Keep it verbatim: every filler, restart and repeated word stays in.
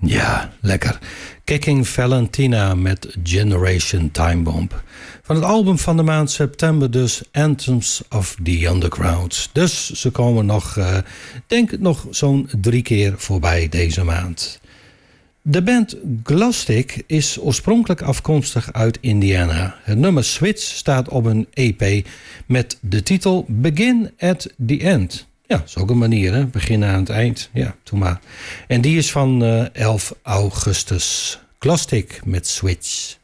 Ja, lekker. Kicking Valentina met Generation Time Bomb. Van het album van de maand september dus, Anthems of the Underground. Dus ze komen nog, uh, denk ik, nog zo'n drie keer voorbij deze maand. De band Glastic is oorspronkelijk afkomstig uit Indiana. Het nummer Switch staat op een E P met de titel Begin at the End. Ja, dat is ook een manier, hè? Beginnen aan het eind. Ja, doe maar. En die is van uh, elf augustus. Glastic met Switch.